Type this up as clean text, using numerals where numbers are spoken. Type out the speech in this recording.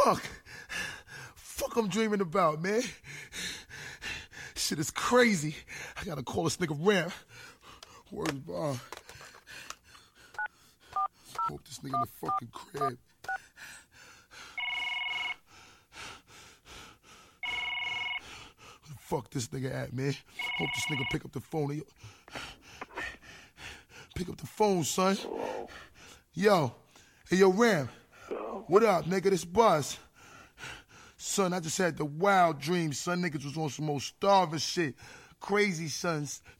Fuck I'm dreaming about, man. Shit is crazy. I gotta call this nigga Ram. Word is bond. Hope this nigga in the fucking crib. Where the fuck this nigga at, man? Hope this nigga pick up the phone. Pick up the phone, son. Yo. Hey, yo, Ram. What up, nigga? This Buzz. Son, I just had the wild dream, son. Niggas was on some old starving shit. Crazy, sons.